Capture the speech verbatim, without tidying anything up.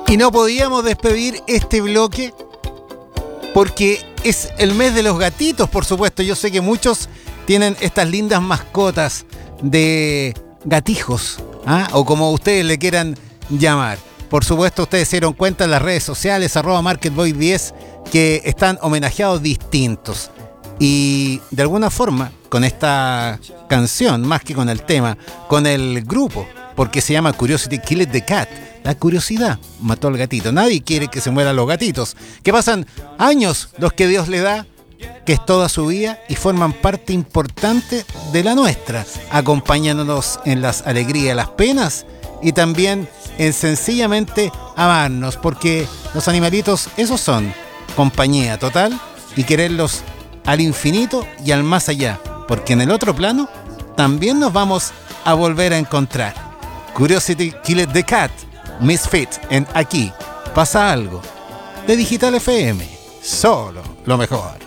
Y no podíamos despedir este bloque porque es el mes de los gatitos, por supuesto. Yo sé que muchos tienen estas lindas mascotas de gatijos, ¿ah? O como ustedes le quieran llamar. Por supuesto, ustedes se dieron cuenta en las redes sociales, arroba MarketBoy diez, que están homenajeados distintos. Y de alguna forma, con esta canción, más que con el tema, con el grupo, porque se llama Curiosity Killed the Cat. La curiosidad mató al gatito. Nadie quiere que se mueran los gatitos, que pasan años los que Dios le da, que es toda su vida, y forman parte importante de la nuestra, acompañándonos en las alegrías, las penas, y también en sencillamente amarnos, porque los animalitos, esos son compañía total, y quererlos al infinito y al más allá, porque en el otro plano también nos vamos a volver a encontrar. Curiosity Killed the Cat, Misfit, en Aquí Pasa Algo, de Digital F M, solo lo mejor.